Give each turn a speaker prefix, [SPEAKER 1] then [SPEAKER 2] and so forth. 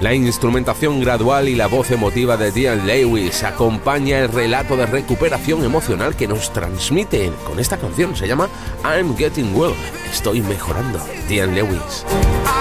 [SPEAKER 1] La instrumentación gradual y la voz emotiva de Diane Lewis acompaña el relato de recuperación emocional que nos transmite con esta canción. Se llama I'm Getting Well, estoy mejorando. Diane Lewis.